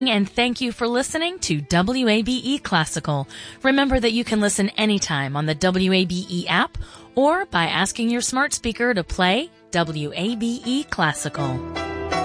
And thank you for listening to WABE Classical. Remember that you can listen anytime on the WABE app or by asking your smart speaker to play WABE Classical.